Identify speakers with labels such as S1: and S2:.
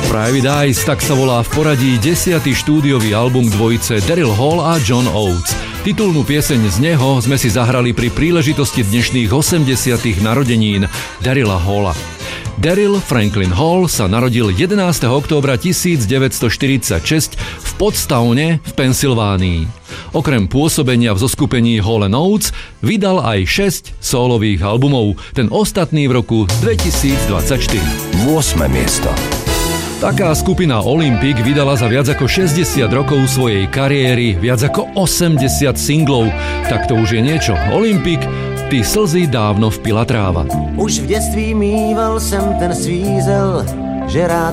S1: Private Eyes, tak sa volá v poradí 10. štúdiový album dvojice Daryl Hall a John Oates. Titulnú pieseň z neho sme si zahrali pri príležitosti dnešných 80. narodenín Daryla Halla. Daryl Franklin Hall sa narodil 11. októbra 1946 v Pottstowne v Pensylvánii. Okrem pôsobenia v zoskupení Hall & Oates vydal aj 6 sólových albumov, ten ostatný v roku 2024.
S2: 8. miesto.
S1: Taká skupina Olympic vydala za viac ako 60 rokov svojej kariéry viac ako 80 singlov. Tak to už je niečo. Olympic, ty slzy dávno vpila tráva.
S3: Už v dětství mýval jsem ten svízel, že rád